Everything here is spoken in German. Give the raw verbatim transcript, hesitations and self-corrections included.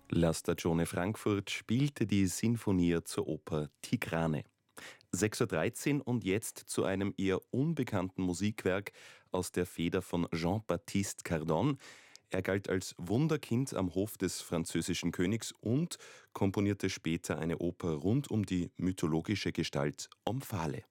La Stagione Frankfurt spielte die Sinfonia zur Oper Tigrane. sechs Uhr dreizehn und jetzt zu einem eher unbekannten Musikwerk aus der Feder von Jean-Baptiste Cardon. Er galt als Wunderkind am Hof des französischen Königs und komponierte später eine Oper rund um die mythologische Gestalt Omphale.